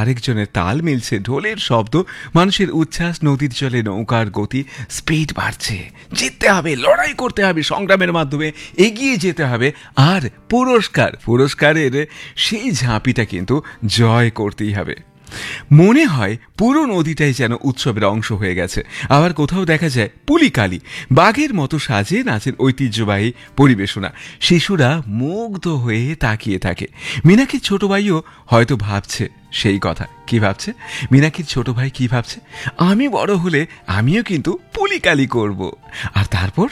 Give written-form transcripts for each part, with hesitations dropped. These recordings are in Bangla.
আরেকজনের তাল মিলছে, ঢোলের শব্দ, মানুষের উচ্ছ্বাস, নদীর জলে নৌকার গতি, স্পিড বাড়ছে। জিততে হবে, লড়াই করতে হবে, সংগ্রামের মাধ্যমে এগিয়ে যেতে হবে। আর পুরস্কারের সেই ঝাঁপিটা কিন্তু জয় করতেই হবে। মনে হয় পুরো নদীটাই যেন উৎসবের অংশ হয়ে গেছে। আবার কোথাও দেখা যায় পুলিকালি বাঘের মতো সাজে নাচের ঐতিহ্যবাহী পরিবেশনা। শিশুরা মুগ্ধ হয়ে তাকিয়ে থাকে। মীনাক্ষীর ছোট ভাইও হয়তো ভাবছে সেই কথা। কি ভাবছে মীনাক্ষীর ছোট ভাই? কি ভাবছে? আমি বড় হলে আমিও কিন্তু পুলিকালি করব। আর তারপর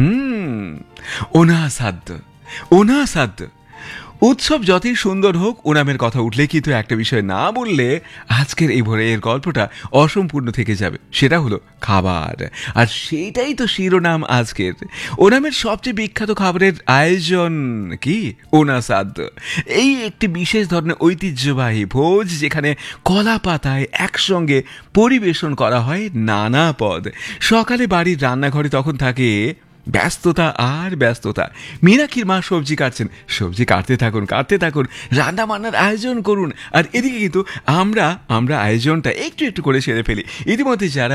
অনাসাধ্য। উৎসব যতই সুন্দর হোক, ওনামের কথা উঠলে কিন্তু একটা বিষয় না বললে আজকের এই ভোরের গল্পটা অসম্পূর্ণ থেকে যাবে। সেটা হলো খাবার। আর সেইটাই তো শিরোনাম আজকের। ওনামের সবচেয়ে বিখ্যাত খাবারের আয়োজন কি? ওনাসাদ্য। এই একটি বিশেষ ধরনের ঐতিহ্যবাহী ভোজ, যেখানে কলা পাতায় একসঙ্গে পরিবেশন করা হয় নানা পদ। সকালে বাড়ির রান্নাঘরে তখন থাকে ব্যস্ততা আর ব্যস্ততা। মীনাক্ষীর মা সবজি কাটছেন, সবজি কাটতে থাকুন, রান্না বান্নার আয়োজন করুন। আর এদিকে কিন্তু আমরা আয়োজনটা একটু করে সেরে ফেলি। ইতিমধ্যে যারা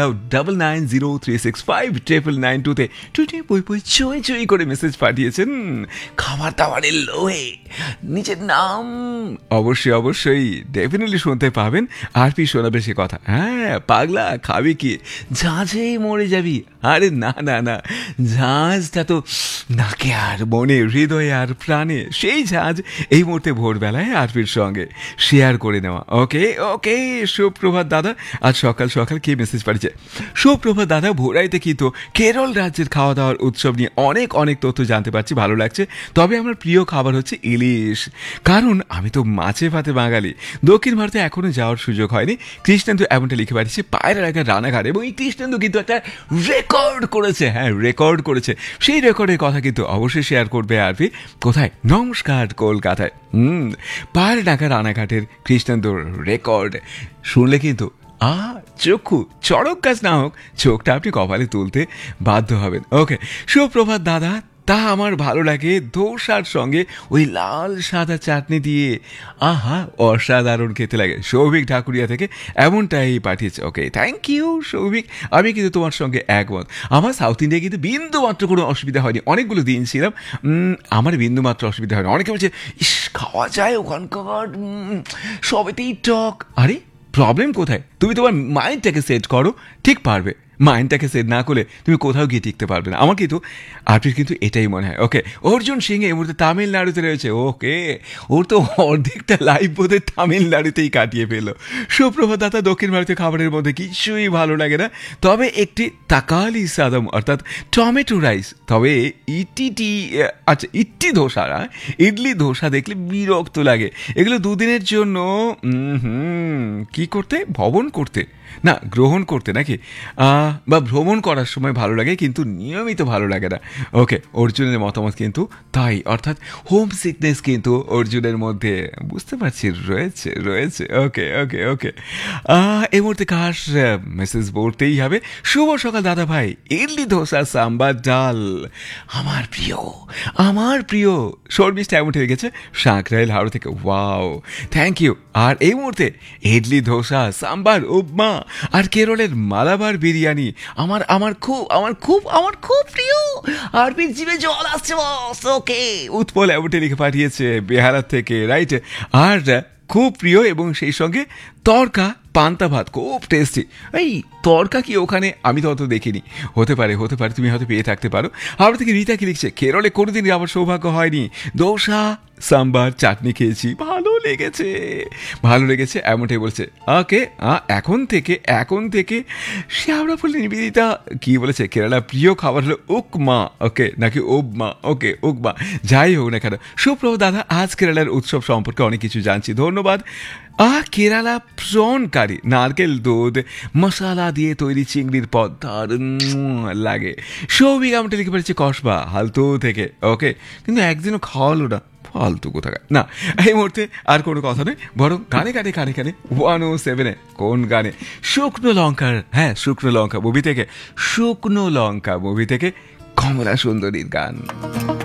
9903659992-তে পই চই করে মেসেজ পাঠিয়েছেন খাবার দাবারের লোহে নিজের নাম অবশ্যই ডেফিনেটলি শুনতে পাবেন। আর পি শোনাবে সে কথা। হ্যাঁ পাগলা, খাবি কি? ঝাঁঝেই মরে যাবি। আরে না, ঝাঁঝটা তো নাকে আর মনে, হৃদয়ে আর প্রাণে। সেই ঝাঁঝ এই মুহূর্তে ভোরবেলায় আরপির সঙ্গে শেয়ার করে নেওয়া। ওকে সুপ্রভাত দাদা। আজ সকাল কে মেসেজ পাঠিয়েছে? সুপ্রভাত দাদা, ভোরাইতে কিন্তু কেরল রাজ্যের খাওয়া দাওয়ার উৎসব নিয়ে অনেক তথ্য জানতে পারছি, ভালো লাগছে। তবে আমার প্রিয় খাবার হচ্ছে ইলিশ, কারণ আমি তো মাছে ভাতে বাঙালি। দক্ষিণ ভারতে এখনো যাওয়ার সুযোগ হয়নি। কৃষ্ণেন্দু এমনটা লিখে পাঠিয়েছে পায়রা রাখার রানাঘাট। এবং এই কৃষ্ণেন্দু কিন্তু একটা রেকর্ড করেছে। সেই রেকর্ডের কথা কিন্তু অবশ্যই শেয়ার করবে আরপি। কোথায়? নমস্কার কলকাতায়। পায়রা ঢাকা রানাঘাটের কৃষ্ণেন্দুর রেকর্ড শুনলে কিন্তু চক্ষু চড়ক গাছ না হোক, চোখটা আপনি কপালে তুলতে বাধ্য হবেন। ওকে, সুপ্রভাত দাদা। তা আমার ভালো লাগে ধোসার সঙ্গে ওই লাল সাদা চাটনি দিয়ে, অসাধারণ খেতে লাগে। সৌভিক ঢাকুরিয়া থেকে এমনটাই পাঠিয়েছে। ওকে, থ্যাংক ইউ সৌভিক। আমি কিন্তু তোমার সঙ্গে একমত। আমার সাউথ ইন্ডিয়া কিন্তু বিন্দু মাত্র কোনো অসুবিধা হয়নি। অনেকগুলো দিন ছিলাম, আমার বিন্দু মাত্র অসুবিধা হয়নি। অনেকে বলছে খাওয়া যায় ওখানকার, সবেতেই টক। আরে প্রবলেম কোথায়? তুমি তোমার মাইন্ডটাকে সেট করো, ঠিক পারবে। মাইন্ডটাকে সেট না করলে তুমি কোথাও গিয়ে টিকতে পারবে না। আমার কিন্তু আর্টির কিন্তু এটাই মনে হয়। ওকে, অর্জুন সিং এই মুহূর্তে তামিলনাড়ুতে রয়েছে। ওকে, ওর তো অর্ধেকটা লাইফ বোধহয় তামিলনাড়ুতেই কাটিয়ে ফেললো। সুপ্রভাত দাদা, দক্ষিণ ভারতীয় খাবারের মধ্যে কিছুই ভালো লাগে না, তবে একটি তাকালি সাদম অর্থাৎ টমেটো রাইস। তবে ইডলি ধোসা দেখলে বিরক্ত লাগে। এগুলো দুদিনের জন্য কি করতে? গ্রহণ করতে নাকি, বা ভ্রমণ করার সময় ভালো লাগে, কিন্তু নিয়মিত ভালো লাগে না। ওকে, অর্জুনের মতামত কিন্তু তাই, অর্থাৎ হোম সিকনেস কিন্তু অর্জুনের মধ্যে বুঝতে পারছি রয়েছে। ওকে, এই মুহূর্তে কাশ মেসেজ বলতেই হবে। শুভ সকাল দাদা ভাই, ইডলি ধোসা সাম্বার ডাল আমার প্রিয় শর্মিষ্ঠা এমন হয়ে গেছে সাঁকরাইল হাওড়া থেকে। Wow, thank you. আর এই মুহূর্তে ইডলি ধোসা সাম্বার উপমা আর কেরলের মালাবার বিরিয়ানি আমার খুব প্রিয়। আর জিভে জল আসছে বস। ওকে, উৎপল এমনটা লিখে পাঠিয়েছে বেহারা থেকে, রাইট। আর খুব প্রিয়, এবং সেই সঙ্গে তরকা পান্তা ভাত খুব টেস্টি। এই তরকা কি ওখানে? আমি তো অত দেখিনি। হতে পারে তুমি হয়তো পেয়ে থাকতে পারো। হাওড়া থেকে রীতা কি লিখছে, কেরলে কোনোদিন আমার সৌভাগ্য হয়নি, দোসা সাম্বার চাটনি খেয়েছি, ভালো লেগেছে এমনটাই বলছে। ওকে, এখন থেকে শ্যাওড়াফুলি নিবেদিতা কি বলেছে, কেরালা প্রিয় খাবার হলো উপমা। ওকে, নাকি উপমা? ওকে, উপমা যাই হোক না কেন। সুপ্রভাত দাদা, আজ কেরালার উৎসব সম্পর্কে অনেক কিছু জানছি, ধন্যবাদ। কেরালা প্রন কারি, নারকেল দুধ মশলা দিয়ে তৈরি চিংড়ির পদ লাগে। সৌভিক আমটা লিখে পেরেছে কসবা হালতু থেকে। ওকে, কিন্তু একদিনও খাওয়ালো না, ফালতু কোথাকার না। এই মুহূর্তে আর কোনো কথা নেই, বরং গানে 107-এ কোন গানে? শুকনো লঙ্কা মুভি থেকে কমলা সুন্দরীর গান।